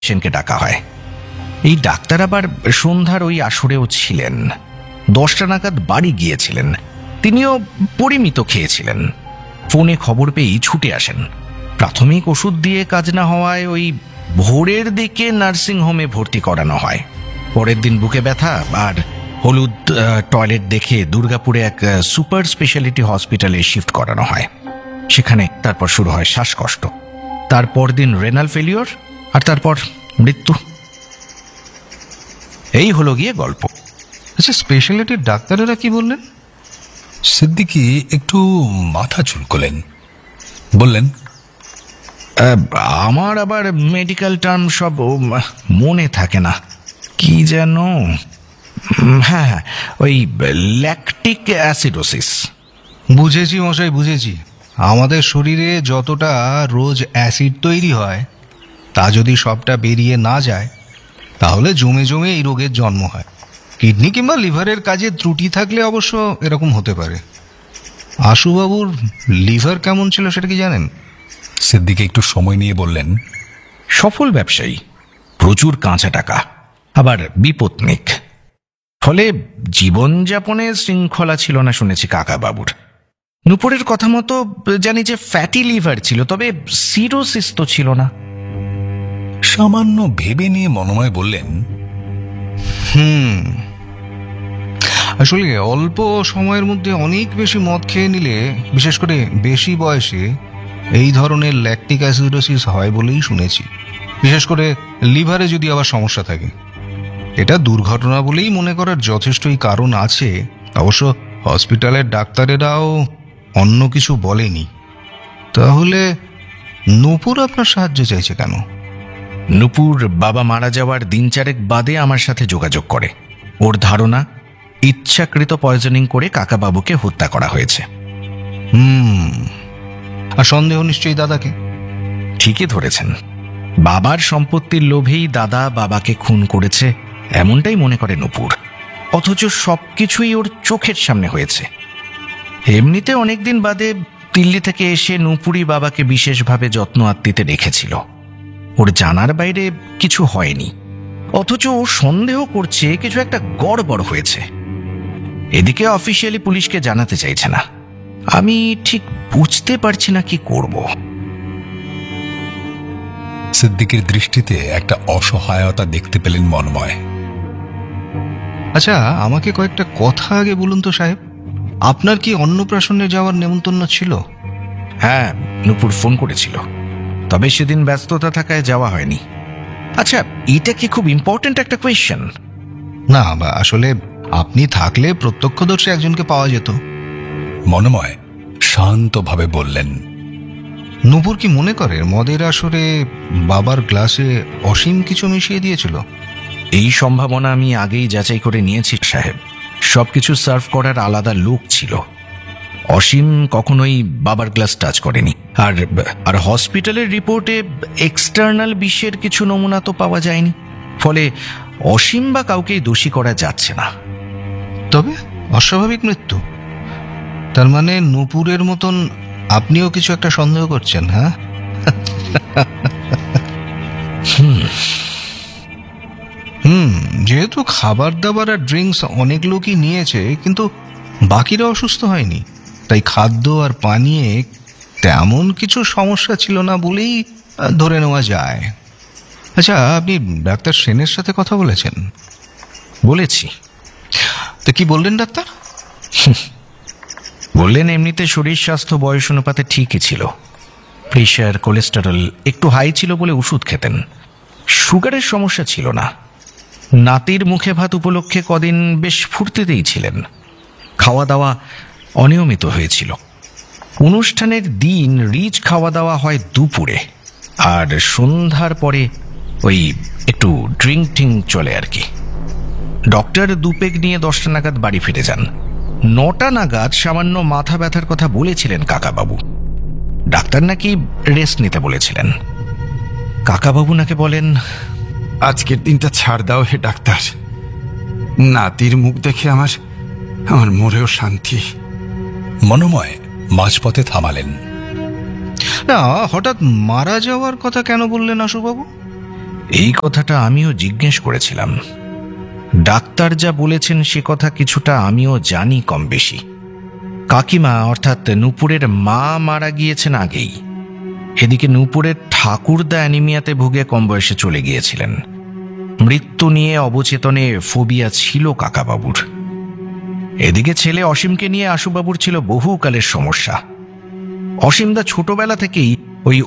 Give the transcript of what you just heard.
পেশেন্টকে ডাকা হয়। এই ডাক্তার আবার সন্ধ্যার ওই আসরেও ছিলেন। 10টা নাগাদ বাড়ি গিয়েছিলেন। তিনিও পরিমিত খেয়েছিলেন। ফোনে খবর পেয়েই ছুটে আসেন। প্রাথমিক ওষুধ দিয়ে কাজ না হওয়ায় ওই ভোরের দিকে নার্সিংহোমে ভর্তি করানো হয়। পরের দিন বুকে ব্যথা আর হলুদ টয়লেট দেখে দুর্গাপুরে এক সুপার স্পেশালিটি হসপিটালে শিফট করানো হয়। সেখানে তারপর শুরু হয় শ্বাসকষ্ট, তারপর দিন রেনাল ফেলিওর, আর তারপর মৃত্যু। এই হলো গিয়ে গল্প। আচ্ছা, স্পেশালিটির ডাক্তারেরা কি বললেন? সিদ্দিকী একটু মাথা চুলকলেন, বললেন, আমার আবার মেডিকেল টার্ম সব মনে থাকে না। কি যেন, হ্যাঁ, ওই ল্যাকটিক অ্যাসিডোসিস। বুঝেছি মশাই, বুঝেছি। আমাদের শরীরে যতটা রোজ অ্যাসিড তৈরি হয় তা যদি সবটা বেরিয়ে না যায় তাহলে জমে জমে এই রোগের জন্ম হয়। কিডনি কিংবা লিভারের কাজে ত্রুটি থাকলে অবশ্য এরকম হতে পারে। আশুবাবুর লিভার কেমন ছিল সেটা কি জানেন? সিদ্দিকী একটু সময় নিয়ে বললেন, সফল ব্যবসায়ী, প্রচুর কাঁচা টাকা, আবার বিপত্নিক। ফলে জীবনযাপনে শৃঙ্খলা ছিল না শুনেছি কাকাবাবুর। নুপুরের কথা মতো জানি যে ফ্যাটি লিভার ছিল, তবে সিরোসিস তো ছিল না। সামান্য ভেবে নিয়ে মনোময় বললেন, আসলে অল্প সময়ের মধ্যে অনেক বেশি মদ খেয়ে নিলে, বিশেষ করে বেশি বয়সে, এই ধরনের ল্যাকটিক অ্যাসিডোসিস হয় বলেই শুনেছি। বিশেষ করে লিভারে যদি আবার সমস্যা থাকে। এটা দুর্ঘটনা বলেই মনে করার যথেষ্টই কারণ আছে। অবশ্য হসপিটালের ডাক্তারেরাও অন্য কিছু বলেনি। তাহলে নূপুর আপনার সাহায্য চাইছে কেন? নূপুর বাবা মারা যাওয়ার দিন 4 বাদে আমার সাথে যোগাযোগ করে। ওর ধারণা ইচ্ছাকৃত পয়জনিং করে কাকাবাবুকে হত্যা করা হয়েছে। আর সন্দেহ নিশ্চয়ই দাদাকে। ঠিকই ধরেছেন। বাবার সম্পত্তির লোভেই দাদা বাবাকে খুন করেছে, এমনটাই মনে করে নূপুর। অথচ সবকিছুই ওর চোখের সামনে হয়েছে। এমনিতে অনেকদিন বাদে দিল্লি থেকে এসে নূপুরই বাবাকে বিশেষভাবে যত্ন আত্মিতে রেখেছিল। ওর জানার বাইরে কিছু হয়নি, অথচ ও সন্দেহ করছে কিছু একটা গড়বড় হয়েছে। এদিকে অফিসিয়ালি পুলিশকে জানাতে চাইছে না। আমি ঠিক বুঝতে পারছি না কি করব। সিদ্দিকীর দৃষ্টিতে একটা অসহায়তা দেখতে পেলেন মনোময়। আচ্ছা, আমাকে কয়েকটা কথা আগে বলুন তো সাহেব, আপনার কি অন্নপ্রাশনে যাওয়ার নেমন্তন্ন ছিল? হ্যাঁ, নূপুর ফোন করেছিল, তবে সেদিন ব্যস্ততা থাকায় যাওয়া হয়নি। আচ্ছা, এটা কি খুব ইম্পর্টেন্ট একটা কোয়েশ্চেন? না, আসলে আপনি থাকলে প্রত্যক্ষদর্শী একজনকে পাওয়া যেত। মনোময় শান্তভাবে বললেন, নূপুর কি মনে করে মদের আসরে বাবার গ্লাসে অসীম কিছু মিশিয়ে দিয়েছিল? এই সম্ভাবনা আমি আগেই যাচাই করে নিয়েছি সাহেব। সবকিছু সার্ভ করার আলাদা লোক ছিল। অসীম কখনোই বাবার গ্লাস টাচ করেনি। আর হসপিটালের রিপোর্টে এক্সটার্নাল বিষের কিছু নমুনা তো পাওয়া যায়নি। ফলে অসীম বা কাউকেই দোষী করা যাচ্ছে না। তবে অস্বাভাবিক মৃত্যু, তার মানে নূপুরের মতন আপনিও কিছু একটা সন্দেহ করছেন? হ্যাঁ, যেহেতু খাবার দাবার আর ড্রিঙ্কস অনেক লোকই নিয়েছে, কিন্তু বাকিরা অসুস্থ হয়নি, তাই খাদ্য আর পানীয়ে তেমন কিছু সমস্যা ছিল না বলেই ধরে নেওয়া যায়। আচ্ছা, আপনি ডাক্তার সেনের সাথে কথা বলেছেন? বলেছি। তো কি বললেন ডাক্তার? বললেন এমনিতে শরীর স্বাস্থ্য বয়স অনুপাতে ঠিকই ছিল। প্রেশার, কোলেস্টেরল একটু হাই ছিল বলে ওষুধ খেতেন। সুগারের সমস্যা ছিল না। নাতির মুখে ভাত উপলক্ষে কদিন বেশ ফুর্তিতেই ছিলেন। খাওয়া দাওয়া অনিয়মিত হয়েছিল। অনুষ্ঠানের দিন রিচ খাওয়া দাওয়া হয় দুপুরে, আর সন্ধ্যার পরে ওই একটু ড্রিঙ্ক চলে আর কি। ডক্টর 2 পেগ নিয়ে 10টা নাগাদ বাড়ি ফিরে যান। 9টা নাগাদ সামান্য মাথা ব্যথার কথা বলেছিলেন কাকাবাবু। ডাক্তার নাকি রেস্ট নিতে বলেছিলেন। কাকাবাবু নাকি বলেন, আজকের দিনটা ছাড় দাও হে ডাক্তার, নাতির মুখ দেখে আমার মরেও শান্তি। মনোময় মাঝপথে থামালেন। না, হঠাৎ মারা যাওয়ার কথা কেন বললেন আশুবাবু? এই কথাটা আমিও জিজ্ঞেস করেছিলাম। ডাক্তার যা বলেছেন সে কথা কিছুটা আমিও জানি কম বেশি। কাকিমা অর্থাৎ নূপুরের মা মারা গিয়েছেন আগেই। এদিকে নূপুরের ঠাকুরদা অ্যানিমিয়াতে ভুগে কম বয়সে চলে গিয়েছিলেন। মৃত্যু নিয়ে অবচেতনে ফোবিয়া ছিল কাকাবাবুর। এদিকে ছেলে অসীমকে নিয়ে আশুবাবুর ছিল বহুকালের সমস্যা। অসীমদা ছোটবেলা থেকেই